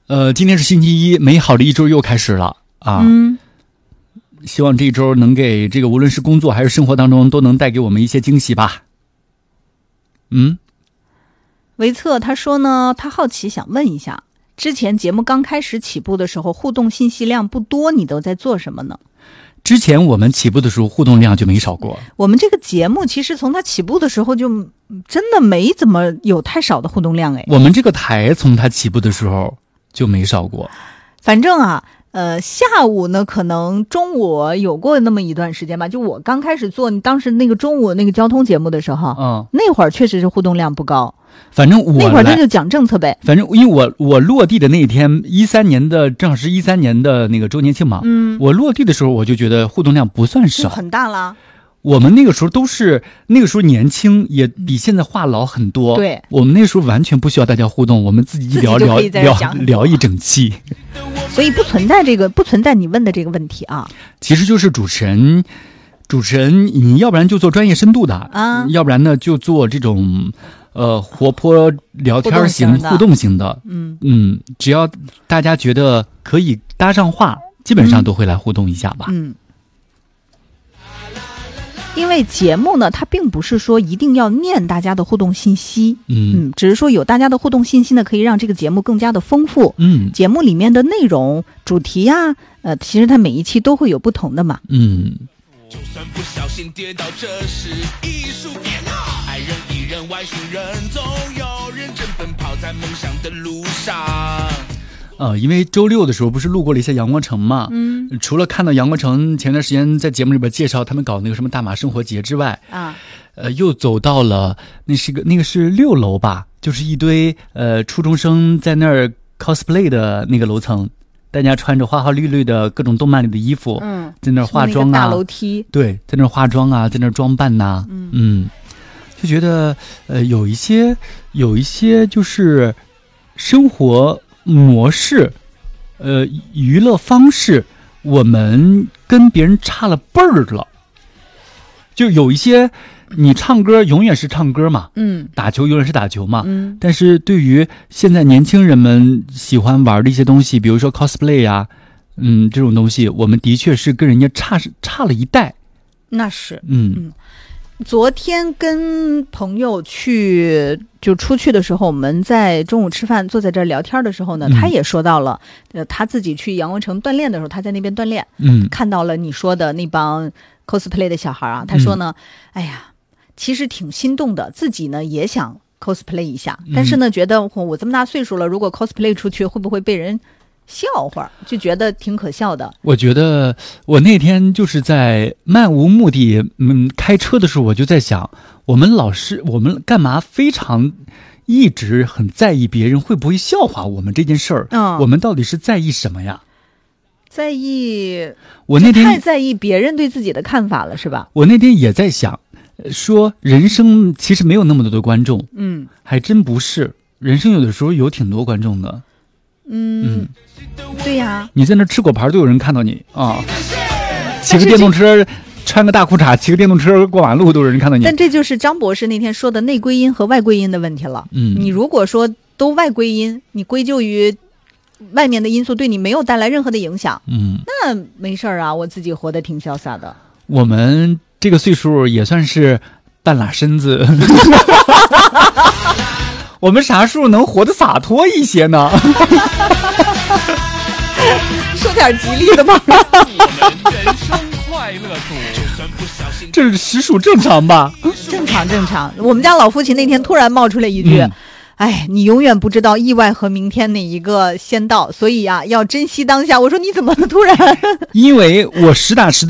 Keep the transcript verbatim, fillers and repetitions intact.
呃，今天是星期一，美好的一周又开始了啊！ 嗯， 希望这一周能给这个无论是工作还是生活当中都能带给我们一些惊喜吧。嗯， 维策他说呢，他好奇想问一下，之前节目刚开始起步的时候，互动信息量不多，你都在做什么呢？ 之前我们起步的时候互动量就没少过。 我们这个节目其实从它起步的时候就真的没怎么有太少的互动量哎。 我们这个台从它起步的时候就没少过。 反正啊，呃，下午呢，可能中午有过那么一段时间吧。就我刚开始做当时那个中午那个交通节目的时候， 嗯， 那会儿确实是互动量不高。 反正我那会儿他就讲政策呗。 反正因为我我落地的那一天，一三年的正好是一三年的那个周年庆嘛。 嗯， 我落地的时候我就觉得互动量不算少， 很大了。 我们那个时候都是那个时候年轻，也比现在话痨很多。 对， 我们那时候完全不需要大家互动，我们自己聊聊聊聊一整期。 所以不存在这个不存在你问的这个问题啊。 其实就是主持人，主持人你要不然就做专业深度的啊， 要不然呢就做这种呃活泼聊天型互动型的。 嗯嗯，只要大家觉得可以搭上话，基本上都会来互动一下吧。 嗯。因为节目呢，它并不是说一定要念大家的互动信息， 嗯嗯，只是说有大家的互动信息呢，可以让这个节目更加的丰富。 嗯， 节目里面的内容、主题呀、啊，呃，其实它每一期都会有不同的嘛。 嗯。 就算不小心跌倒，这是艺术点啊！爱人、艺人、外星人，总有认真奔跑在梦想的路上。 呃，因为周六的时候不是路过了一下阳光城嘛， 嗯， 除了看到阳光城前段时间在节目里边介绍他们搞那个什么大马生活节之外， 啊， 呃，又走到了那是个那个是六楼吧，就是一堆呃初中生在那儿 cosplay 的那个楼层，大家穿着花花绿绿的各种动漫里的衣服， 嗯， 在那儿化妆啊， 大楼梯， 对，在那儿化妆啊，在那儿装扮呐、啊， 嗯嗯，就觉得呃有一些有一些就是生活模式，呃，娱乐方式，我们跟别人差了辈儿了。就有一些，你唱歌永远是唱歌嘛， 嗯， 打球永远是打球嘛， 嗯。 但是对于现在年轻人们喜欢玩的一些东西，比如说 cosplay 啊，嗯，这种东西，我们的确是跟人家差是差了一代。 那是， 嗯。 嗯昨天跟朋友去就出去的时候，我们在中午吃饭坐在这儿聊天的时候呢， 嗯、 他也说到了，呃，他自己去阳光城锻炼的时候，他在那边锻炼， 嗯， 看到了你说的那帮 cosplay 的小孩啊，他说呢，嗯、哎呀，其实挺心动的，自己呢也想 cosplay 一下，但是呢，觉得我这么大岁数了，如果 cosplay 出去会不会被人笑话，就觉得挺可笑的。 我觉得我那天就是在漫无目的嗯开车的时候，我就在想，我们老师我们干嘛非常一直很在意别人会不会笑话我们这件事儿？ 嗯， 我们到底是在意什么呀？ 在意我那天太在意别人对自己的看法了，是吧？ 我那天也在想，说人生其实没有那么多的观众， 嗯， 还真不是，人生有的时候有挺多观众的。 嗯，对呀， 你在那吃果盘都有人看到你啊，骑个电动车，穿个大裤衩，骑个电动车过马路都有人看到你。 但这就是张博士那天说的内归因和外归因的问题了。 嗯， 你如果说都外归因，你归咎于外面的因素对你没有带来任何的影响， 嗯， 那没事儿啊，我自己活得挺潇洒的。 我们这个岁数也算是半拉身子。我们啥时候能活得洒脱一些呢？ 说点吉利的吧。 我们人生快乐组，就算不小心， 这实属正常吧？ 正常正常。我们家老父亲那天突然冒出来一句，嗯，哎，你永远不知道意外和明天哪一个先到，所以呀，啊，要珍惜当下。我说你怎么突然？ 因为我实打实的。